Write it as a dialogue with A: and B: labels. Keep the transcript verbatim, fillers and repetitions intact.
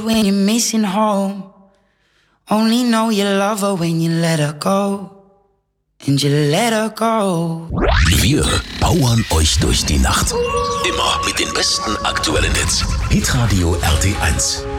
A: When you're missing home, only know you love her when you let her go. And you let her go.
B: Wir powern euch durch die Nacht. Immer mit den besten aktuellen Hits. Hitradio R T eins.